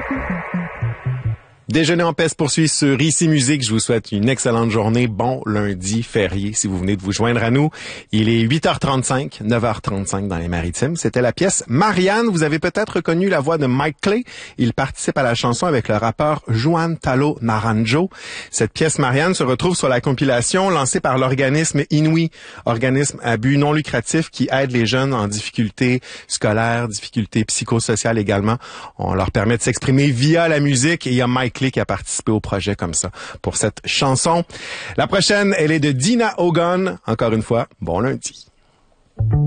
Déjeuner en paix se poursuit sur Ici Musique. Je vous souhaite une excellente journée. Bon lundi férié si vous venez de vous joindre à nous. Il est 8h35, 9h35 dans les Maritimes. C'était la pièce Marianne. Vous avez peut-être reconnu la voix de Mike Clay. Il participe à la chanson avec le rappeur Juan Talo Naranjo. Cette pièce Marianne se retrouve sur la compilation lancée par l'organisme Inouï, organisme à but non lucratif qui aide les jeunes en difficulté scolaire, difficulté psychosociale également. On leur permet de s'exprimer via la musique et il y a Mike Clay qui a participé au projet comme ça pour cette chanson. La prochaine, elle est de Dina Ogon. Encore une fois, bon lundi.